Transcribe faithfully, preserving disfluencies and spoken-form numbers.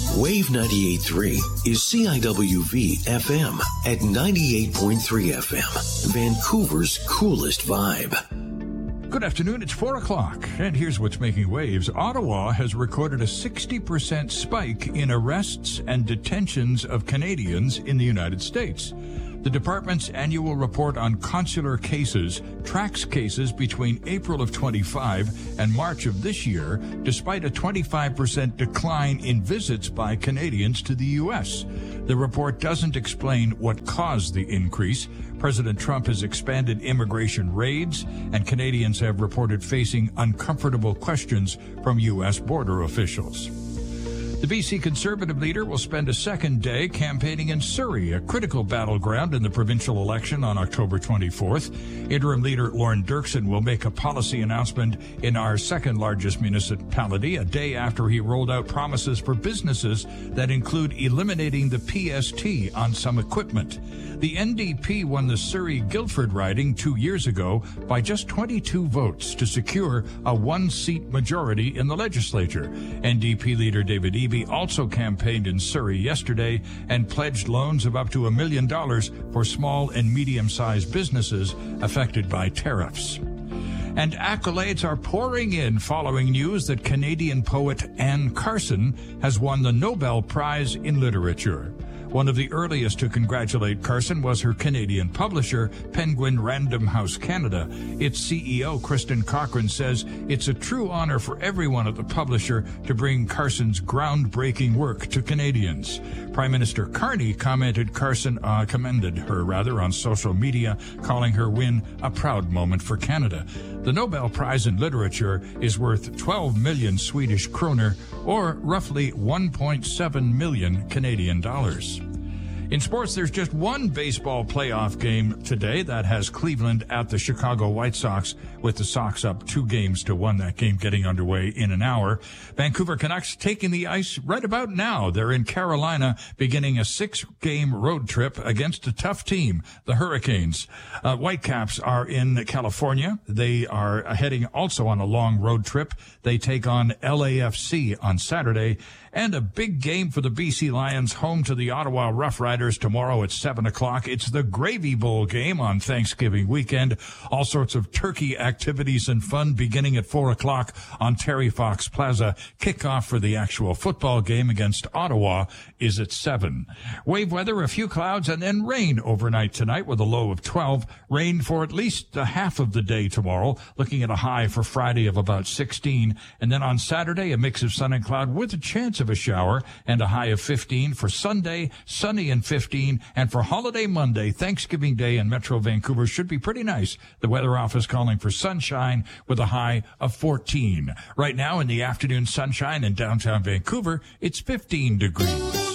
Wave ninety-eight point three is C I W V F M at ninety-eight point three F M, Vancouver's coolest vibe. Good afternoon, it's four o'clock, and here's what's making waves. Ottawa has recorded a sixty percent spike in arrests and detentions of Canadians in the United States. The department's annual report on consular cases tracks cases between April of twenty-five and March of this year, despite a twenty-five percent decline in visits by Canadians to the U S. The report doesn't explain what caused the increase. President Trump has expanded immigration raids, and Canadians have reported facing uncomfortable questions from U S border officials. The B C Conservative leader will spend a second day campaigning in Surrey, a critical battleground in the provincial election on October twenty-fourth. Interim leader Lorne Dirksen will make a policy announcement in our second largest municipality a day after he rolled out promises for businesses that include eliminating the P S T on some equipment. The N D P won the Surrey-Guildford riding two years ago by just twenty-two votes to secure a one-seat majority in the legislature. N D P leader David Eby also campaigned in Surrey yesterday and pledged loans of up to a million dollars for small and medium-sized businesses affected by tariffs. And accolades are pouring in following news that Canadian poet Anne Carson has won the Nobel Prize in Literature. One of the earliest to congratulate Carson was her Canadian publisher, Penguin Random House Canada. Its C E O, Kristen Cochrane, says it's a true honor for everyone at the publisher to bring Carson's groundbreaking work to Canadians. Prime Minister Carney commented Carson, uh, commended her rather on social media, calling her win a proud moment for Canada. The Nobel Prize in Literature is worth twelve million Swedish kroner, or roughly one point seven million Canadian dollars. In sports, there's just one baseball playoff game today that has Cleveland at the Chicago White Sox, with the Sox up two games to one. That game getting underway in an hour. Vancouver Canucks taking the ice right about now. They're in Carolina, beginning a six-game road trip against a tough team, the Hurricanes. Uh, Whitecaps are in California. They are heading also on a long road trip. They take on L A F C on Saturday. And a big game for the B C Lions, home to the Ottawa Rough Riders tomorrow at seven o'clock. It's the Gravy Bowl game on Thanksgiving weekend. All sorts of turkey activities and fun beginning at four o'clock on Terry Fox Plaza. Kickoff for the actual football game against Ottawa is at seven. Wave weather, a few clouds, and then rain overnight tonight with a low of twelve. Rain for at least a half of the day tomorrow, looking at a high for Friday of about sixteen. And then on Saturday, a mix of sun and cloud with a chance of a shower and a high of fifteen. For Sunday, sunny and fifteen. And for holiday Monday, Thanksgiving Day in Metro Vancouver should be pretty nice. The weather office calling for sunshine with a high of fourteen. Right now in the afternoon sunshine in downtown Vancouver, it's fifteen degrees.